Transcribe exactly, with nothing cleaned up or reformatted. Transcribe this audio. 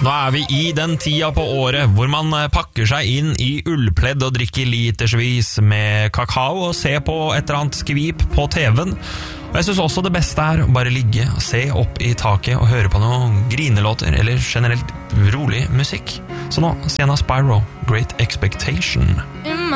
Nå er vi i den tida på året hvor man pakker seg inn i ullpledd og drikker litersvis med kakao og ser på et eller annet skvip på T V-en. Og jeg synes også det beste er å bare ligge og se opp i taket og høre på noen grinelåter eller generelt rolig musikk. Så nå, Sienna Spyro, Great Expectation.